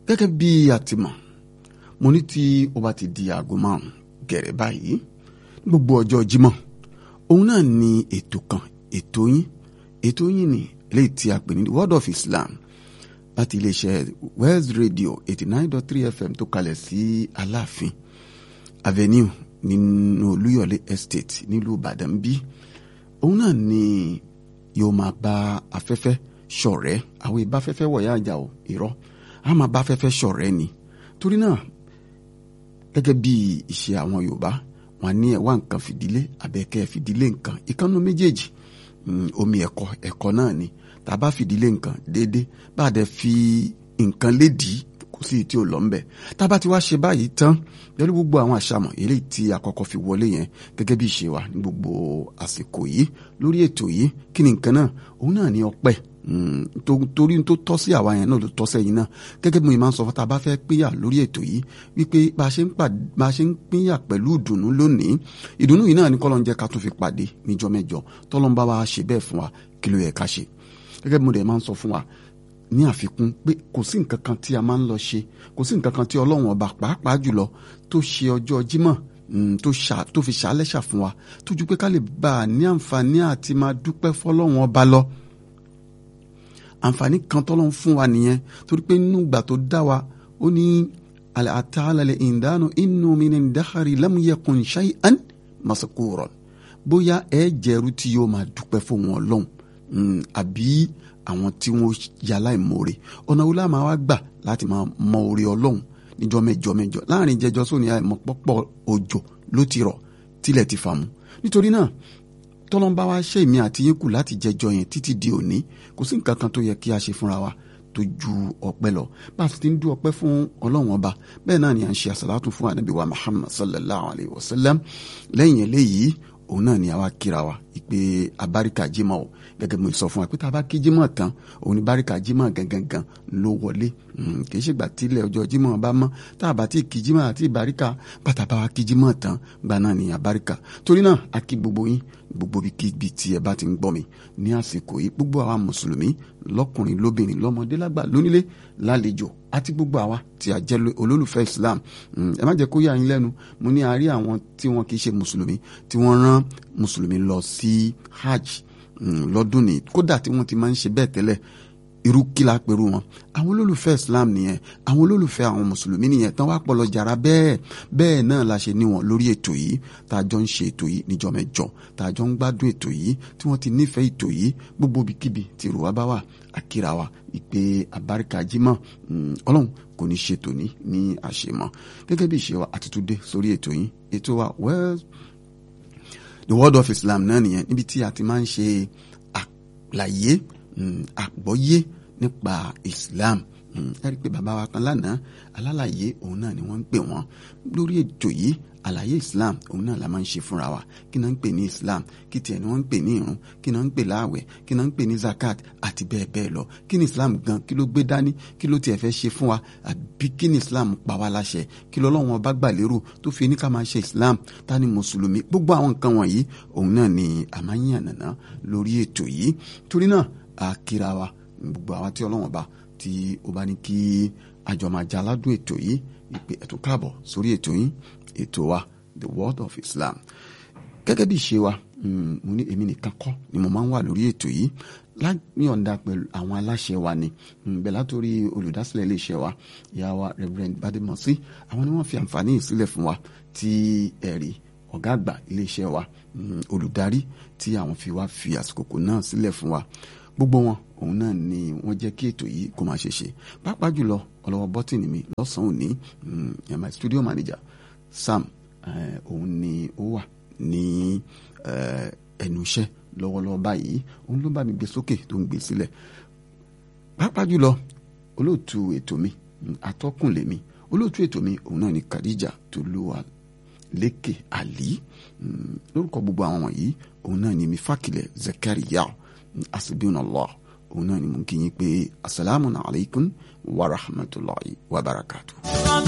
gẹ́gẹ́ bí a ti mọ̀ mo ní tí ó bá ti di aago 5 gẹ̀rẹ́ báyìí gbogbo ọjọ́ Jímọ̀ òun náà ni ètò yín ni eléyìí tí a pè ní Word of Islam láti iléeṣẹ́ Wells Radio 89.3 FM tó kalẹ̀ sí Aláàfin Avenue nínú Olúyọ̀lé Estate nílùú Ìbàdàn bí òun náà ni yóò máa bá afẹ́fẹ́ ṣọ̀rẹ́ àwọn ìbáfẹ́fẹ́ wọ̀nyá àjà ò irọ́ a máa bá afẹ́fẹ́ ṣọ̀rẹ́ ni torí náà gẹ́gẹ́ bí ìṣe àwọn Yorùbá wọn ní ẹ̀wá nǹkan fìdílé abẹ́kẹ́ fìdílé nǹkan ìkànnù méjèèjì omi ẹ̀kọ́ náà ni tá a bá fìdílé nǹkan déédéé bá a dẹ̀ fi nǹkan lédìí kò sí tí ò lọ ńbẹ̀ tá a bá ti wá ṣe báyìí tán pẹ̀lú gbogbo àwọn àṣàmọ̀ eléyìí tí àkọ́kọ́ fi wọlé yẹn gẹ́gẹ́ bí ìṣe wa ní gbogbo àsìkò yìí lórí ètò yìí kí ni nǹkan náà òun náà ní ọpẹ́ torí tó tọ́ sí àwa yẹn náà ló tọ́ sẹ́yìn náà gẹ́gẹ́ bí mo máa ń sọ fún tá a bá fẹ́ pínyà lórí ètò yìí wípé bá a ṣe ń pínyà pẹ̀lú ìdùnnú lónìí ìdùnnú yìí náà ní kọ́lọ́n jẹ́ ká tún fi pàdé níjọ́ mẹ́jọ tọ́lọ́n bá wa ṣe bẹ́ẹ̀ fún wa kí ló yẹ ká ṣe gẹ́gẹ́ bí mo dẹ̀ máa ń sọ fún wa ní àfikún pé kò sí nǹkan kan tí a máa ń lọ ṣe kò sí nǹkan kan tí Ọlọ́run ọba pàápàá jùlọ tó ṣe ọjọ́ Jímọ̀ tó fi ṣàlẹ́ṣà fún wa tó ju pé ká lè bá a ní àǹfààní àti máa dúpẹ́ fọ́lọ́run ọba lọ àǹfààní kan tọ́lọ́run fún wa nìyẹn torí pé nínú ìgbà tó dá wa ó ní àtàlẹ̀ ìdáná inú mi ní dáhàrí lam yakun shay'an maskuran bóyá ẹ jẹ́rú tí yóò máa dúpẹ́ fún wọn Ọlọ́run àbí àwọn tí wọ́n yàrá ìmoore ọ̀nà wo la máa wá gbà láti máa mọ oore Ọlọ́run níjọ́ mẹ́jọ láàrin jẹjọ sóní àìmọ̀ pọ́pọ̀ òjò ló ti rọ̀ tílẹ̀ ti fàmù nítorí náà tọ́lọ́mbá wa ṣe èmi àti yín kù láti jẹjọ yẹn títí di òní kò sí nǹkan kan tó yẹ kí a ṣe fúnra wa tó ju ọpẹ́ lọ bá a ti ń dú ọpẹ́ fún Ọlọ́run ọba bẹ́ẹ̀ náà ni à ń ṣe àsàlátù fún ànábì wa Muhammad sallallahu alayhi wa sallam lẹ́yìn eléyìí òun náà ni àwa kíra wa ìpè abáríkà Jímọ̀ o gẹ́gẹ́ bí mo sọ fún wa pé tá a bá kí Jímọ̀ tán òun ni báríkà Jímọ̀ gangan ló wọlé kì í ṣègbà tílẹ̀ ọjọ́ Jímọ̀ bá mọ́ tá a bá tí kí Jímọ̀ àti ìbáríkà bàtà bá wa kí Jímọ̀ tán gba náà ni abáríkà torí náà a kí gbogbo yín gbogbo bí tí ẹ bá ti ń gbọ́ mi ní àsìkò yìí gbogbo àwa mùsùlùmí lọ́kùnrin lóbìnrin lọ́mọdé lágbà lónílé lálejò àti gbogbo àwa tí a jẹ́ olólùfẹ́ Islam ẹ má jẹ́ kó yà yín lẹ́nu mo ní a rí àwọn tí wọn kì í ṣe mùsùlùmí tí wọ́n rán mùsùlùmí lọ sí hajj lọ́dún ní kódà tí wọ́n ti máa ń ṣe bẹ́ẹ̀ tẹ́lẹ̀ irú kí la pẹ̀lú wọn àwọn olólùfẹ́ Islam nìyẹn àwọn olólùfẹ́ àwọn mùsùlùmí nìyẹn tán wá pọ̀lọ jàrá bẹ́ẹ̀ náà la ṣe níwọ̀n lórí ètò yìí tá a jọ ń ṣe ètò yìí níjọ́ mẹ́jọ tá a jọ ń gbádùn ètò yìí tí wọ́n ti nífẹ̀ẹ́ ètò yìí gbogbo ibikíbi tí ìrùwá bá wà àkírà wa ìpè àbáríkà Jímọ̀ Ọlọ́run kò ní ṣe tòní ní àṣemọ́ gẹ́gẹ́ bí ìṣe wa àtútúndé sórí ètò yìí ètò wa the Word of Islam náà nìyẹn níbi tí a ti máa ń ṣe àlàyé àgbọ́yé nípa Islam ẹ rí i pé bàbá wa kan lánàá alálàyé òun náà ni wọ́n ń pè wọ́n lórí ètò yìí àlàyé Islam òun náà la máa ń ṣe fúnra wa kí náà ń pè ní Islam kí tiẹ̀ ni wọ́n ń pè ní ìrun kí náà ń pè láàwẹ̀ kí náà ń pè ní zakat àti bẹ́ẹ̀ bẹ́ẹ̀ lọ kí ni Islam gan kí ló gbé dání kí ló tiẹ̀ fẹ́ ṣe fún wa àbí kí ni Islam pa wá láṣẹ kí lọ́lọ́run ọba gbà lérò tó fi ní ká máa ṣe Islam ta ni mùsùlùmí gbogbo àwọn nǹkan wọ̀nyí òun náà ni a máa ń yànnàná lórí ètò yìí torí náà àkírà wa gbogbo àwọn tí Ọlọ́run ọba tí ó bá ní kí àjọ máa jà ládùn ètò yìí ìpè ẹ̀tún káàbọ̀ sórí ètò yìí ètò wa the Word of Islam gẹ́gẹ́ bí ìṣe wa mo ní èmi nìkan kọ́ ni mo máa ń wà lórí ètò yìí láyọ̀ǹda pẹ̀lú àwọn aláṣẹ wa ni bẹ́ẹ̀ látòrí olùdásílẹ̀ iléeṣẹ́ wa ìyá wa Reverend Badimosi àwọn ni wọ́n fi àǹfààní yìí sílẹ̀ fún wa tí ẹ̀rí ọ̀gá àgbà iléeṣẹ́ wa olùdarí tí àwọn fi wá fi àsìkò náà sílẹ̀ fún wa gbogbo wọn òun náà ni wọ́n jẹ́ kí ètò yìí kó máa ṣe pàápàá jùlọ ọlọ́wọ́ bọ́tìnì mi lọ́sàn-án òní my studio manager Sam òun ni ó wà ní ẹnu iṣẹ́ lọ́wọ́lọ́wọ́ báyìí òun ló bá mi gbé sókè tó ń gbé sílẹ̀ pàápàá jùlọ olóòtú ètò mi atọ́kùn lèmi olóòtú ètò mi òun náà ni Khadija Tolúwa Lékè Ali lórúkọ gbogbo àwọn wọ̀nyí òun náà ni mi Fákilẹ̀ Zakariya asibinallah òun náà ni mo kí yín pé asalaamu alaykum wa rahmatulahi wa barakatuh.